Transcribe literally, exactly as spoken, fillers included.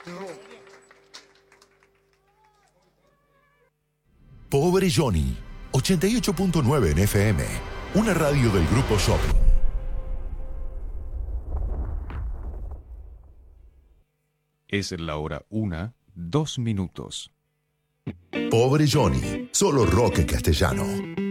Pobre Johnny, ochenta y ocho punto nueve en F M, una radio del Grupo Shopping. Es la hora una, dos minutos. Pobre Johnny, solo rock en castellano.